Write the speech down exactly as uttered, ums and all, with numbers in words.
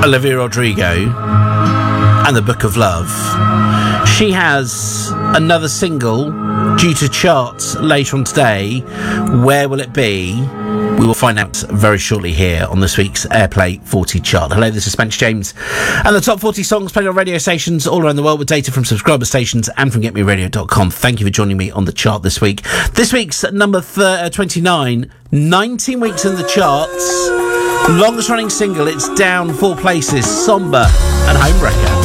Olivia Rodrigo and the Book of Love. She has another single due to charts later on today. Where will it be? We will find out very shortly here on this week's Airplay forty chart. Hello, this is Spencer James, and the top forty songs played on radio stations all around the world with data from subscriber stations and from get me radio dot com. Thank you for joining me on the chart this week. This week's number twenty-nine, nineteen weeks in the charts. Longest running single, it's down four places, Somber and Homewrecker.